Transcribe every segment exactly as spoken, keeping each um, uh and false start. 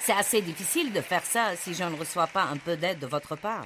C'est assez difficile de faire ça si je ne reçois pas un peu d'aide de votre part.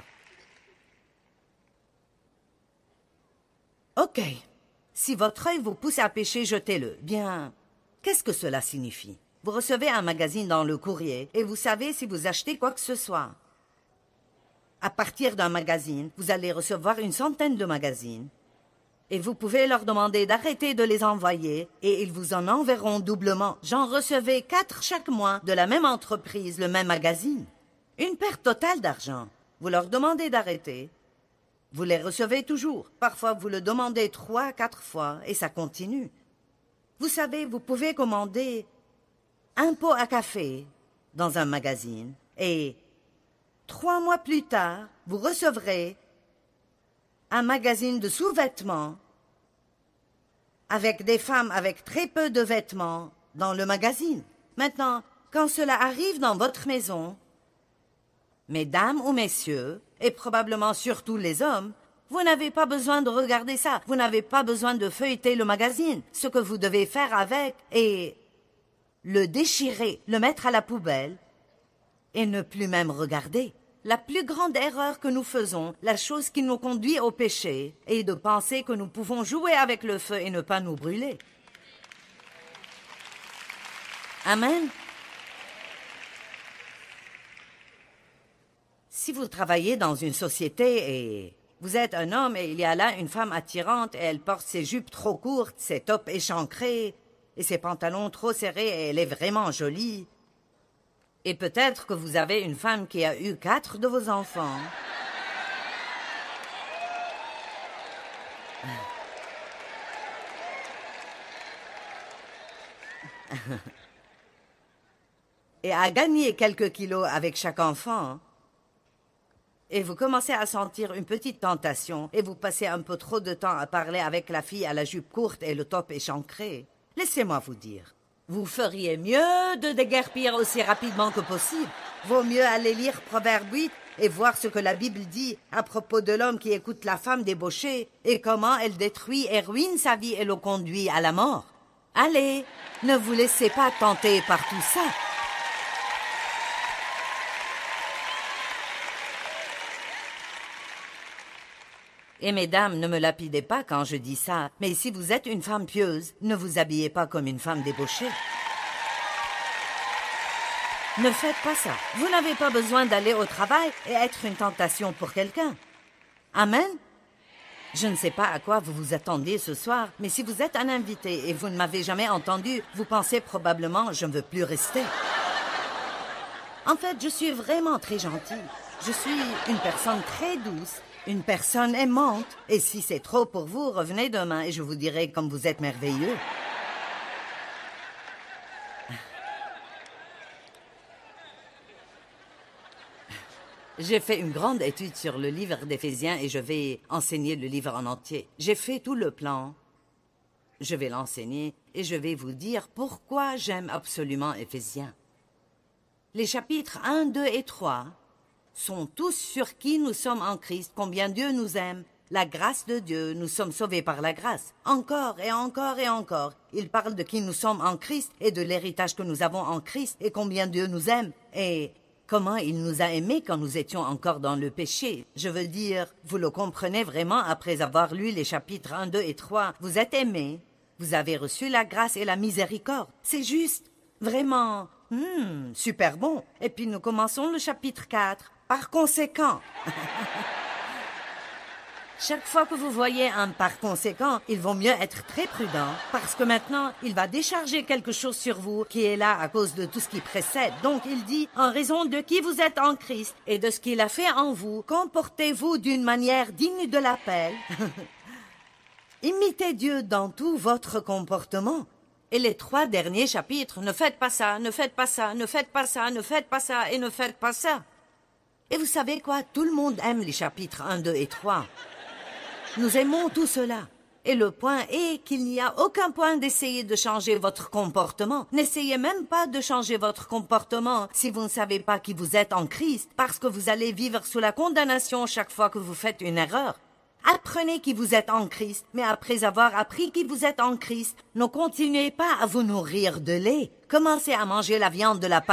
Ok. Si votre œil vous pousse à pécher, jetez-le. Bien, qu'est-ce que cela signifie? Vous recevez un magazine dans le courrier et vous savez si vous achetez quoi que ce soit. À partir d'un magazine, vous allez recevoir une centaine de magazines. Et vous pouvez leur demander d'arrêter de les envoyer et ils vous en enverront doublement. J'en recevais quatre chaque mois de la même entreprise, le même magazine. Une perte totale d'argent. Vous leur demandez d'arrêter. Vous les recevez toujours. Parfois, vous le demandez trois, quatre fois et ça continue. Vous savez, vous pouvez commander un pot à café dans un magazine et trois mois plus tard, vous recevrez un magazine de sous-vêtements avec des femmes avec très peu de vêtements dans le magazine. Maintenant, quand cela arrive dans votre maison, mesdames ou messieurs, et probablement surtout les hommes, vous n'avez pas besoin de regarder ça. Vous n'avez pas besoin de feuilleter le magazine. Ce que vous devez faire avec est le déchirer, le mettre à la poubelle et ne plus même regarder. La plus grande erreur que nous faisons, la chose qui nous conduit au péché, est de penser que nous pouvons jouer avec le feu et ne pas nous brûler. Amen. Si vous travaillez dans une société et vous êtes un homme et il y a là une femme attirante et elle porte ses jupes trop courtes, ses tops échancrés et ses pantalons trop serrés et elle est vraiment jolie, et peut-être que vous avez une femme qui a eu quatre de vos enfants. Et a gagné quelques kilos avec chaque enfant. Et vous commencez à sentir une petite tentation et vous passez un peu trop de temps à parler avec la fille à la jupe courte et le top échancré. Laissez-moi vous dire. Vous feriez mieux de déguerpir aussi rapidement que possible. Vaut mieux aller lire Proverbe huit et voir ce que la Bible dit à propos de l'homme qui écoute la femme débauchée et comment elle détruit et ruine sa vie et le conduit à la mort. Allez, ne vous laissez pas tenter par tout ça. Et mesdames, ne me lapidez pas quand je dis ça, mais si vous êtes une femme pieuse, ne vous habillez pas comme une femme débauchée. Ne faites pas ça. Vous n'avez pas besoin d'aller au travail et être une tentation pour quelqu'un. Amen? Je ne sais pas à quoi vous vous attendiez ce soir, mais si vous êtes un invité et vous ne m'avez jamais entendu, vous pensez probablement « je ne veux plus rester ». En fait, je suis vraiment très gentille. Je suis une personne très douce. Une personne aimante. Et si c'est trop pour vous, revenez demain et je vous dirai comme vous êtes merveilleux. J'ai fait une grande étude sur le livre d'Éphésiens et je vais enseigner le livre en entier. J'ai fait tout le plan. Je vais l'enseigner et je vais vous dire pourquoi j'aime absolument Éphésiens. Les chapitres un, deux et trois... sont tous sur qui nous sommes en Christ, combien Dieu nous aime, la grâce de Dieu, nous sommes sauvés par la grâce. Encore et encore et encore, il parle de qui nous sommes en Christ et de l'héritage que nous avons en Christ et combien Dieu nous aime et comment il nous a aimés quand nous étions encore dans le péché. Je veux dire, vous le comprenez vraiment après avoir lu les chapitres un, deux et trois. Vous êtes aimés, vous avez reçu la grâce et la miséricorde. C'est juste, vraiment, hmm, super bon. Et puis nous commençons le chapitre quatre. Par conséquent, chaque fois que vous voyez un par conséquent, il vaut mieux être très prudent parce que maintenant, il va décharger quelque chose sur vous qui est là à cause de tout ce qui précède. Donc, il dit, en raison de qui vous êtes en Christ et de ce qu'il a fait en vous, comportez-vous d'une manière digne de l'appel. Imitez Dieu dans tout votre comportement. Et les trois derniers chapitres, ne faites pas ça, ne faites pas ça, ne faites pas ça, ne faites pas ça et ne faites pas ça. Et vous savez quoi? Tout le monde aime les chapitres un, deux et trois. Nous aimons tout cela. Et le point est qu'il n'y a aucun point d'essayer de changer votre comportement. N'essayez même pas de changer votre comportement si vous ne savez pas qui vous êtes en Christ, parce que vous allez vivre sous la condamnation chaque fois que vous faites une erreur. Apprenez qui vous êtes en Christ, mais après avoir appris qui vous êtes en Christ, ne continuez pas à vous nourrir de lait. Commencez à manger la viande de la